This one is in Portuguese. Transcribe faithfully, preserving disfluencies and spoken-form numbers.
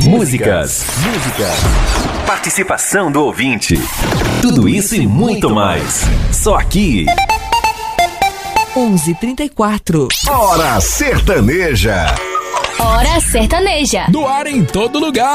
músicas, músicas, participação do ouvinte. Tudo isso e muito mais. Só aqui. onze e trinta e quatro. Hora Sertaneja. Hora Sertaneja. Do ar em todo lugar.